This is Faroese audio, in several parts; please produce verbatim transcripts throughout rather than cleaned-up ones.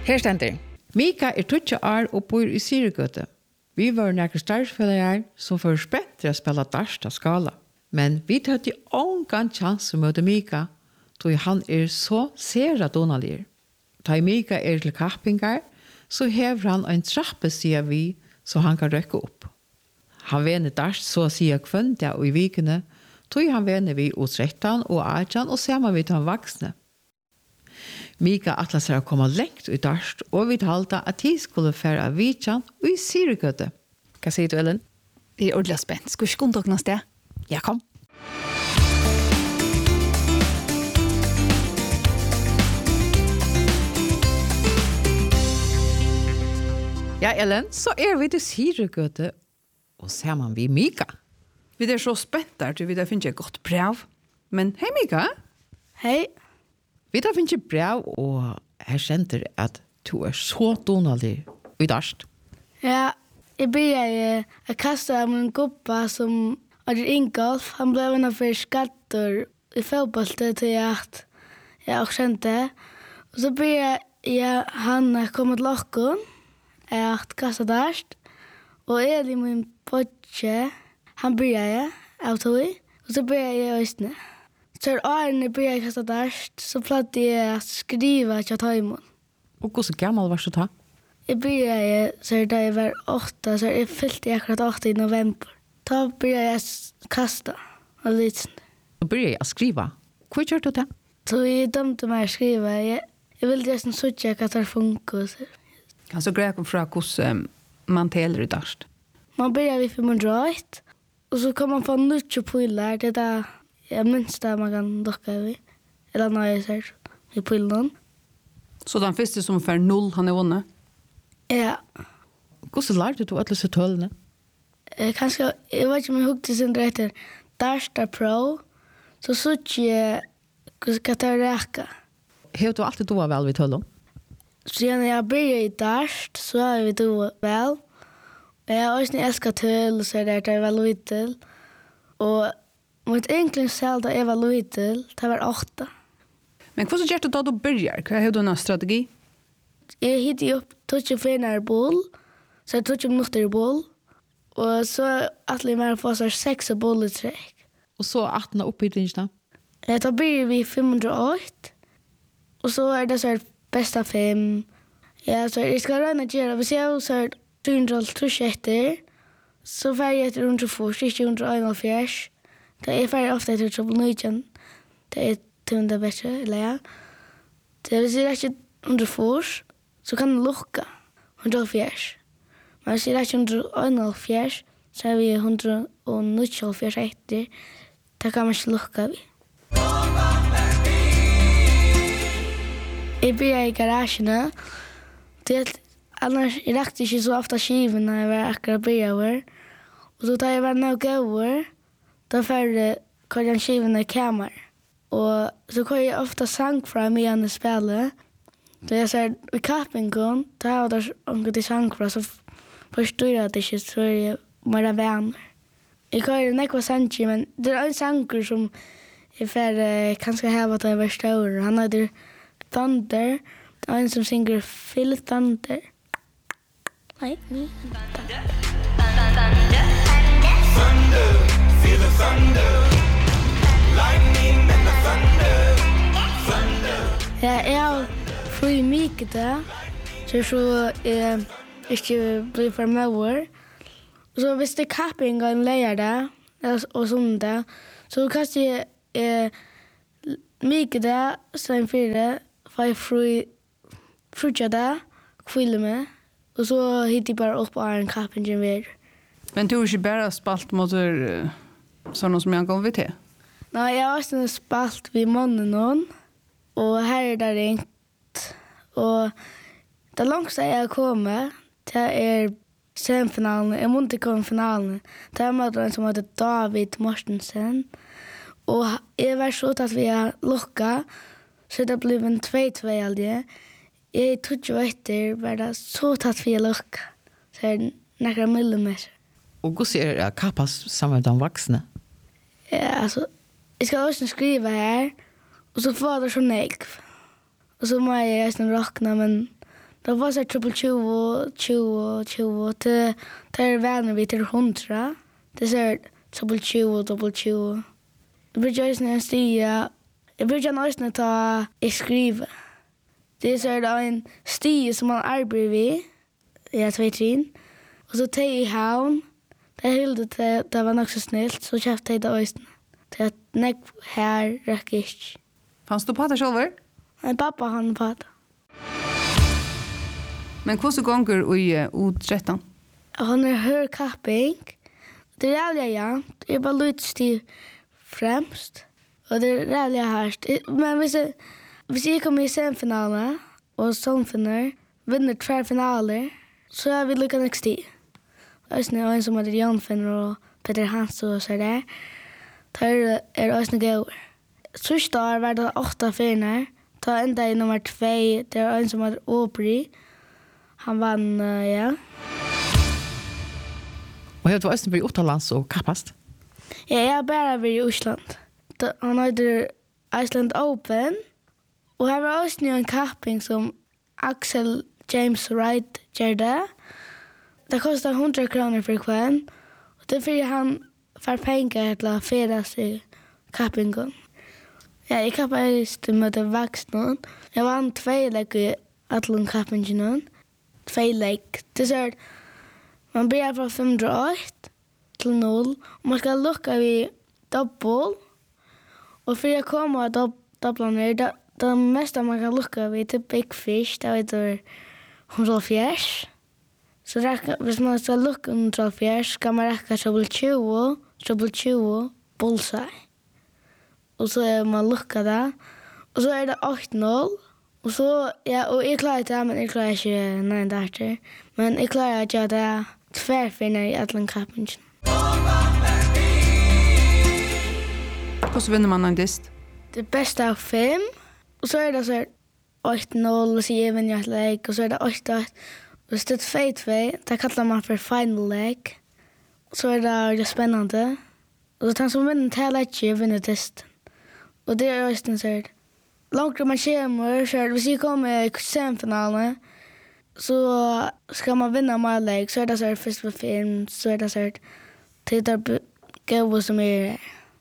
Her stender. Mika er tjueåtte år og bor i Syregøte. Vi var nære startspillere som får spett til å spille dars til skala. Men vi tatt i ångan chans å møte Mika, då han er så sera donalig. Da Mika er til kappingar, så hever han en trappe, sier vi, så han kan røkke opp. Han vener dars så sier kvønta og i vikene, då han vener vi hos rettan og arjan og ser man vi til han vaksne. Mika atla seg å komme lengt ut darst, og vi talte at de skulle fære av Vidjan og i Syregøte. Hva sier du, Ellen? Det er ordentlig spent. Skal vi ikke kunne noe sted? Ja, kom. Ja, Ellen, så er vi til Syregøte, og ser man vi Mika. Vi er så spent der, vi der finner et godt brev. Men hei, Mika. Hei. Vi da finner ikke brev, og jeg kjenter at du er så donalig i darst. Ja, jeg begynner å kaste av min gubba som er Ingolf. Han ble vennet for skatter i fotbollet til at jeg også kjente. Og så begynner jeg han komme til lokken, jeg kaste darst. Og Eli, min bodje, han begynner jeg av tog, og så begynner jeg i østene. Så er årene blir jeg kastet derst, så platt jeg å skrive til Taimon. Og hvor så gammel var du da? Jeg blir jeg, så er da jeg var åtta, så jeg fylte jeg akkurat åtta i november. Da blir jeg kastet av litsen. Så blir jeg å skrive. Hvor gjør du det? Så jeg dømte meg å skrive. Jeg, jeg ville nesten søtte hva det funker. Kan så greie fra hvordan man teler i darst? Man blir vid fem hundre og ett, og så kan man få nødt på piller. Det er da jeg minst det man kan dokke i. Eller nøye seg i pillen. Så den første som får null, han er vunnet? Ja. Hvordan lærte du alle disse tølene? Eh, kanskje, jeg vet ikke om jeg hukte sin etter Darsta Pro, så sutt jeg hvordan det er reka. Har du alltid doa vel ved tølene? Siden jeg begynner i Darst, så har vi doa vel. Jeg har også elsket tøl, så er det jeg var lydel. Og mitt egentlig selv da jeg var lydel, det var åtta. Men hvordan gjør du da du begynner? Hva har du en strategi? Jeg hittet opp tog ikke finere boll, så jeg tog ikke minutter i boll. Og så atle jeg mer få seg seks bolletrekk. Og så atten opp i tingene? Jeg tar begynner vi fem hundre og åtte, og så er det så bästa fem. Ja, så jeg skal røyne gjøre. Hvis jeg så er tre hundre og tre etter, så får jeg etter hundre fors, ikke hundre og en. Da er ferdig ofte etter trobbel nøytjen. Det er to hundre bedre, eller ja. Det hvis jeg ikke hundre fors, så kan det lukke hundre og fjers. Men hvis jeg ikke hundre og en, så er vi hundre og nøytjen etter. Da kan man ikke lukke vi. Jeg blir i garasjene. Det er annars, jeg rakte ikke så ofte skiven når jeg var akkurat bygget. Og så da jeg var noe gøyere, da førte jeg skiven i kamer. Og så kom jeg ofte sang fra mig an i spillet. Da jeg sa, i kappingen, da var det omkring sang fra, så forstod jeg det ikke, så er jeg mer venner. Jeg kan jo nekva sanger, men det er en sanger som jeg får kanskje heve at jeg var større. Han heter Thunder. Det er en som synger Feel Thunder. Nei, ni. Thunder, feel the thunder. Lightning and the thunder. Thunder. Ja, jeg har fri mye det. Så så jeg ikke blir for møver. Så hvis det er kapping og en leier det, og sånn det, så kanskje jeg eh, mye det, så en fire, for jeg fri frutja det, kvile med, og så hittar jeg bare opp og er en kappingen ved. Men du har ikke bare spalt mot uh, sånne som jeg går ved til? Nei, jeg har også spalt ved måneden noen, og her er det ringt, og det langste jeg har kommet, det er semifinalen, jeg måtte komme i finalen, det er med en som heter David Mortensen, og jeg var så at vi har lukket, så det ble en två-två aldrig. Jeg tog jo etter, var det så tatt vi har lukket, så er det noen millimeter. Og hvordan ser det kappas sammen med de voksne? Ja, altså, jeg skal også skrive her, og så får det så negv. Og så må jeg også råkne, men Det var så triple tjugo, tjugo, tjugo. Det är vänner vi till hundra. Det är så triple tjugo, double tjugo. Jag brukar just när jag stiga. Jag brukar nästan ta i skriva. Det är så en stige som man arbetar vid. Jag två trin. Och så tar jag i havn. Det höll det, det var nog så snällt. Så köpte jag det östen. Det att näck här räcker inte. Fanns du på det själv? Men pappa han på det. Men hur så gånger i U tretton? Han är hör kapping. Det är rävliga jämnt. Det är bara lite stiv främst. Och det är rävliga härst. Men hvis jag, hvis jag kommer i semifinalen och somfinner, vinner två finaler, så är vi lika mycket stiv. Östne är en som heter Jan Finner och Peter Hans och så där. Där är Östne går. Sista år var det åtta finner. Ta ända i nummer två. Det är en som heter Åbry. Han vann, uh, ja. Och jag var östen för utomlands och kappast. Ja, jag har bara varit i Osland. Han heter Iceland Open. Och här var också en kapping som Axel James Wright gör det. Det kostar hundra kronor för kvann. Och det är för han får pengar till att färda sig kappingen. Ja, jag kappade just med vuxna. Jag vann två lägg i alla kappingen. Två lägg. Det är så man börjar från femhundraåtta till noll. Och man ska lucka vid dubbel. Och för att komma till dubblan ner, det, det mesta man kan lucka vid till Big Fish, det heter hundrafjärs. Så räcka, hvis man ska lucka hundrafjärs ska man räcka triple tjugo, triple tjugo, bullseye. Och så är man lucka där. Och så är det åtta noll. Och så, ja, och jag klarar det, men jag klarar inte nine darter. Men jag klarar att jag det tvärfinner i Atlankappen. Och så vinner man en dist. Det bästa av fem. Och så är det så här åtta noll och så ger vi ett lägg. Och så är det åtta åtta. Och så är det två två. Det kallar man för final lägg. Och så är det, det spännande. Och så tar som vinner till lägg vinner testen. Och det är just en så här. Långt man kommer, så hvis jag kommer i semifinalen, så ska man vinna med lägg. Så är det så här först för film, så är det så här tittar gå som är.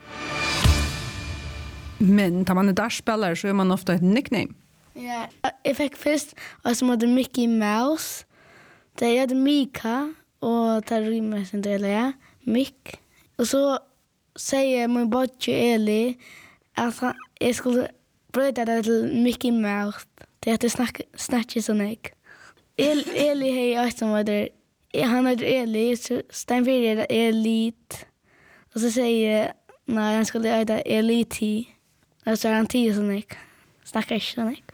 Men tar man en dashspelare så är man ofta ett nickname. Ja, jag fick först och som hade Mickey Mouse. Det är Mika och tar rymmer sin del, ja. Mick. Och så säger min botche Eli att han, jag skulle bröta det till Mickey Mouse. Det är att det snack, snackar så nek. El, Eli är också som hade, han heter Eli, så Steinfyr är Elit. Och så säger nej, han skulle äta Eliti. Och så är han tio så nek. Snackar inte så nek.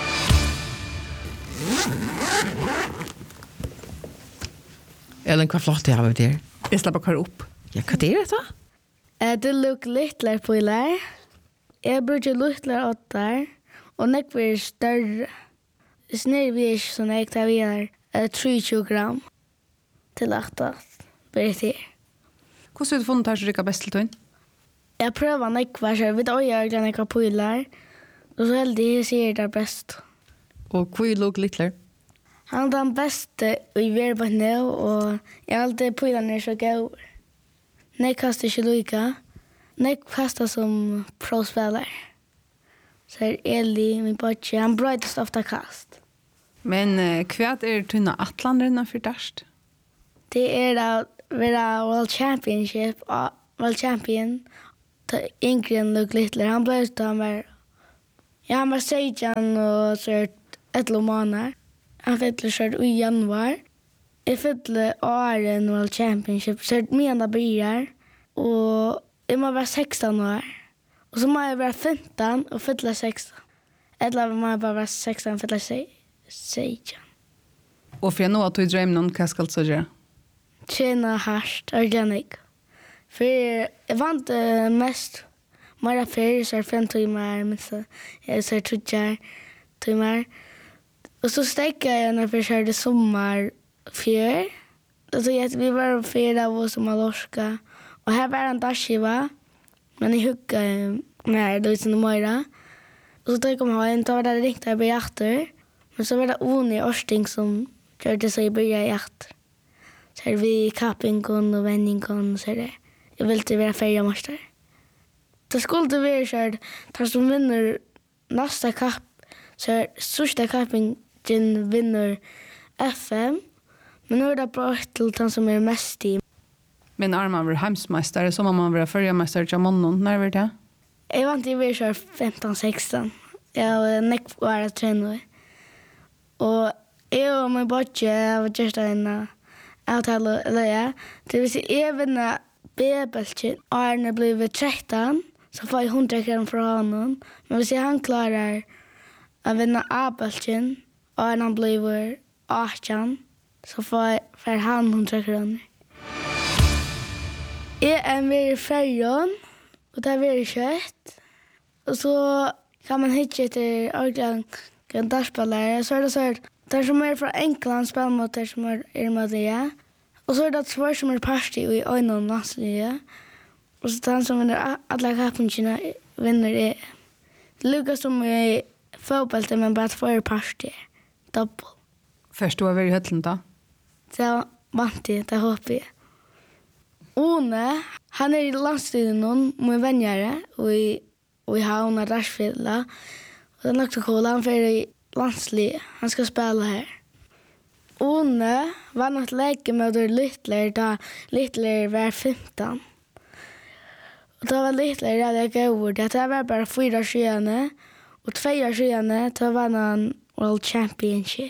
Ellen, vad flott jag har varit där? Jag släpper kvar upp. Ja, vad är det då? Uh, det lukk littler på ilar. Jeg brukar littler åttar. Og nek blir større. Snir vi ikke så nek da vi er uh, trettio gram til åtta. Blir det her. Hvordan har du funnet her som rykker best til tøyen? Jeg prøver nek hva så vidt øyer den jeg har på ilar. Og så heldig jeg sier det best. Och hur låg Littler? Han er den beste i verden nå, og jeg har alltid på ilar så god. Nek kastar ikke lika. Nek kastar som pro-spelare. Så er Eli, min botche, han brøytest ofta kast. Men uh, hva er tunna atlandrena for dast? Det er da være World Championship, og World Champion, til Ingrid Luke Littler. Han ble ut han var, ja, han var sexton og så ett månader. Han fyller kjørt i januar. Jeg fyller åren World Championship, så er min da bryr, og jeg må være sexton år. Og så må jeg være femton og fylle sexton. Eller må jeg bare være sexton og fylle sexton. Og for jeg nå at du drømmer noen, hva skal du så gjøre? Tjena hardt, organik. For jeg vant uh, mest mer før, så er fem timer, men så jeg så er trutjar timer. Og så stekker jeg når jeg kjørte sommer fjør. Og så jeg, vi var fyra av oss som har lorska. Og her var en dashiva, men jeg hugga mer, det var sånn morgen. Og så tog jeg om høyen, da var det ringt jeg på jakter. Men så var det Oni Orsting som gjorde så i början i akt. Så är vi kappingen och vändingen så är det. Jag vill inte vara färgmästare. Det skulle det vara så här, de som vinner nästa kapp, så är största kappingen vinner F M. Men nu är det bra till den som är mest i. Men är man väl hemsmästare så man vara förmästare till mannen när var det? Jag var inte i så femton sexton. Jag var näck var att träna. Och jag och min bocce var just en avtale eller ja. Det vill säga även B-bältchen och när blev tretton så får jag hundra kronor från honom. Men hvis han klarar att vinna A-bältchen och när han blir arton så får för han hundra kronor. Jag är med färjan och det är väldigt kött. Och så kan man hitta till ordentliga grandarspelare. Så är det så här, det som är från England spelar mot det som är i med det. Och så är det två som är party i ögonen landsliga. Och så den som vinner alla kappungarna vinner det. Det lukas som i fotboll men bara två är party. Doppel. Förstår vi i höllen då? Så vant det, det hoppas jag. One, han är i landstiden någon med vänjare och i och i havna Rashfilla. Och den också cool han för i landslig. Han ska spela här. One var något läge med det Littler då Littler var femton. Och då var Littler där jag går det det var bara fyra sjöne och två sjöne då var han World Championship.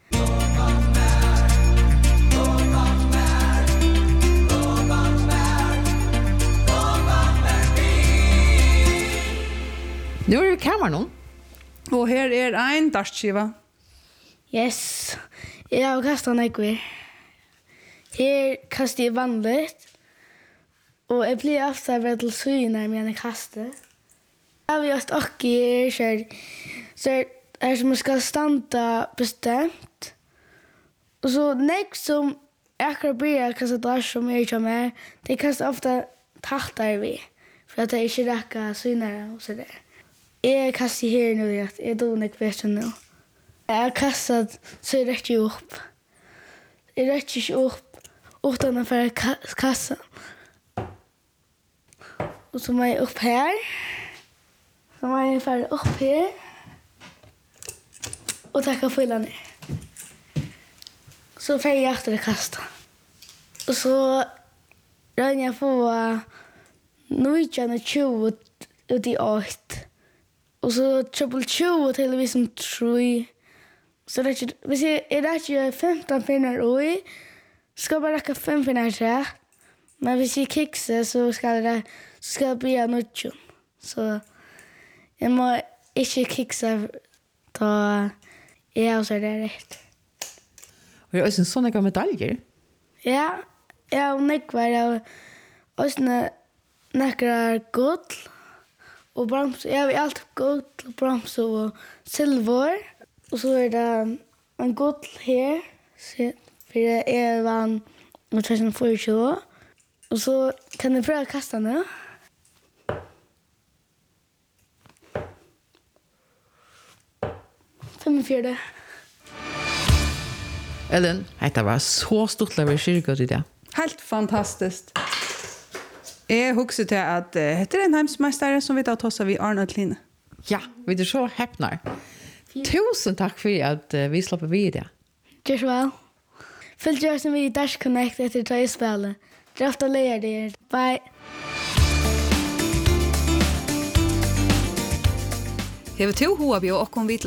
Nu är det kameran. Och här är en dartskiva. Yes. Jag har kastat en ekvi. Här kastar jag vanligt. Och jag blir ofta väldigt till synar med en kastar. Jag har just och i kör. Så är som man ska stanna bestämt. Och så nästa som jag kan börja kasta dart som jag kör med. Det kastar ofta tattar vi. För att det inte räcker synar och sådär. Jag kastar här nu att jag då inte vet nu. Jag har kastat så jag räcker upp. Jag räcker upp utan att få kassan. Och så må jag upp här. Så må jag fara upp här. Och tacka fylla ner. Så får jag efter det kasta. Och så rör jag på nitton tjugo ut i åt. Och så triple tjugo till vi som tre. Så det är hvis jag är där femton pinnar och ska bara räcka fem pinnar rätt. Men hvis jag kickar så ska det så ska det bli nitton. Så jag må inte kicka då jag så det rätt. Och det är också en sån här medaljer. Ja, ja och nekvar jag och nekrar guld. Och brons, jag har allt guld, brons och silver. Och så är det en guld här. För det är vann tjugohundrafyrtio. Och så kan du pröva kasta nu. femtiofyra. Ellen, det var så stort över kyrkan i det. Helt fantastiskt. Jag huxar till att uh, heter en hemsmästare som vi tar tossa vid Arnold Line. Ja, vi är så häpnar. Tusen tack för att uh, vi slapp vid det. Just väl. Fyllt jag som vi i Dash Connect efter att jag spelar. Draft och lejer det. Bye. Hever to hoa vi och kom vi till